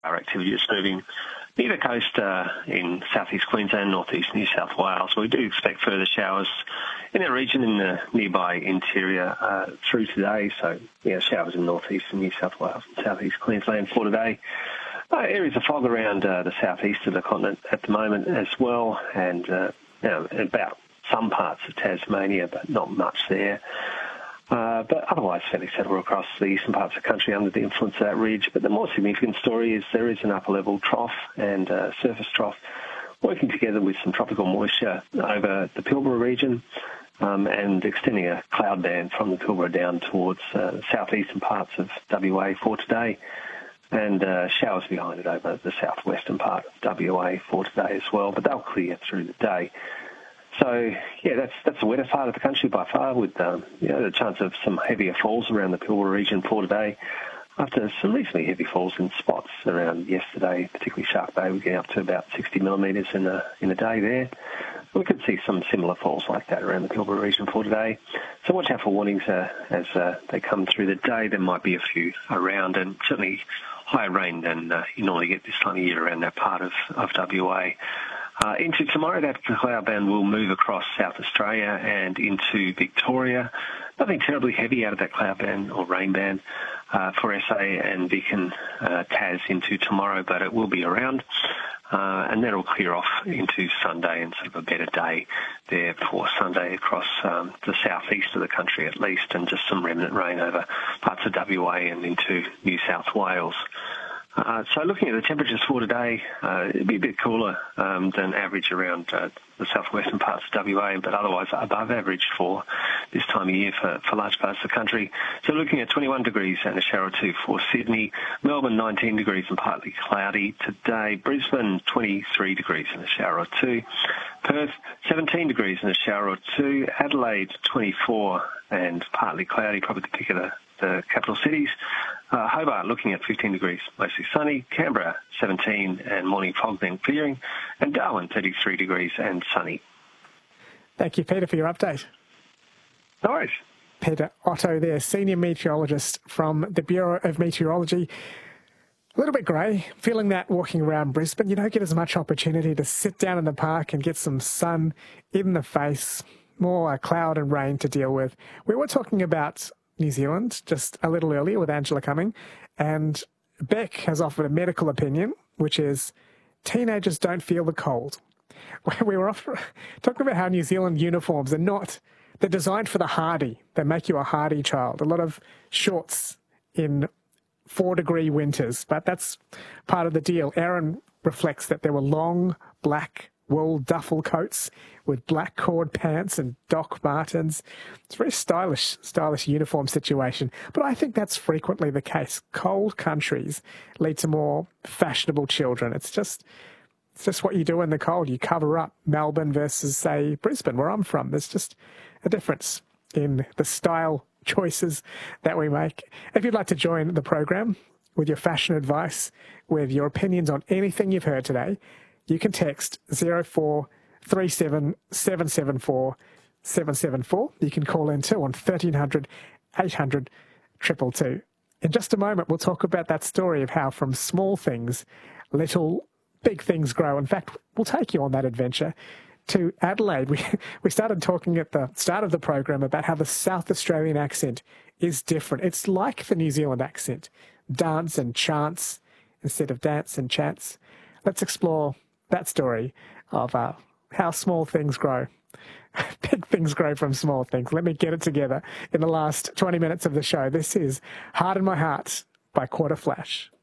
Our activity is moving near the coast in southeast Queensland, northeast New South Wales. We do expect further showers in our region in the nearby interior through today. So, showers in northeast and New South Wales and southeast Queensland for today. Areas of fog around the southeast of the continent at the moment as well, and about some parts of Tasmania, but not much there. But otherwise fairly settled across the eastern parts of the country under the influence of that ridge. But the more significant story is there is an upper level trough and surface trough working together with some tropical moisture over the Pilbara region and extending a cloud band from the Pilbara down towards the southeastern parts of WA for today, and showers behind it over the southwestern part of WA for today as well, but they'll clear through the day. So, that's the wettest part of the country by far, with the chance of some heavier falls around the Pilbara region for today, after some reasonably heavy falls in spots around yesterday, particularly Shark Bay. We're getting up to about 60 millimetres in a day there. We could see some similar falls like that around the Pilbara region for today. So watch out for warnings as they come through the day. There might be a few around, and certainly higher rain than you normally get this time of year around that part of WA. Into tomorrow, that cloud band will move across South Australia and into Victoria. Nothing terribly heavy out of that cloud band or rain band for SA and Vic and Tas into tomorrow, but it will be around. And then it'll clear off into Sunday, and sort of a better day there for Sunday across the southeast of the country at least, and just some remnant rain over parts of WA and into New South Wales. So looking at the temperatures for today, it'd be a bit cooler than average around the southwestern parts of WA, but otherwise above average for this time of year for large parts of the country. So looking at 21 degrees and a shower or two for Sydney, Melbourne 19 degrees and partly cloudy today, Brisbane 23 degrees and a shower or two, Perth 17 degrees and a shower or two, Adelaide 24 and partly cloudy, probably the pick of the capital cities. Hobart looking at 15 degrees, mostly sunny. Canberra 17 and morning fog then clearing. And Darwin 33 degrees and sunny. Thank you, Peter, for your update. No worries. Peter Otto there, Senior Meteorologist from the Bureau of Meteorology. A little bit grey, feeling that walking around Brisbane. You don't get as much opportunity to sit down in the park and get some sun in the face. More cloud and rain to deal with. We were talking about New Zealand just a little earlier with Angela Cumming, and Beck has offered a medical opinion, which is teenagers don't feel the cold. We were talking about how New Zealand uniforms they're designed for the hardy. They make you a hardy child. A lot of shorts in 4-degree winters, but that's part of the deal. Aaron reflects that there were long black wool duffel coats with black cord pants and Doc Martens. It's a very stylish uniform situation. But I think that's frequently the case. Cold countries lead to more fashionable children. It's just what you do in the cold. You cover up. Melbourne versus, say, Brisbane, where I'm from. There's just a difference in the style choices that we make. If you'd like to join the program with your fashion advice, with your opinions on anything you've heard today, you can text 0437 774 774. You can call in too on 1300 800 222. In just a moment, we'll talk about that story of how from small things, little big things grow. In fact, we'll take you on that adventure to Adelaide. We started talking at the start of the program about how the South Australian accent is different. It's like the New Zealand accent, dance and chants instead of dance and chants. Let's explore that story of how small things grow. Big things grow from small things. Let me get it together in the last 20 minutes of the show. This is Heart in My Heart by Quarter Flash.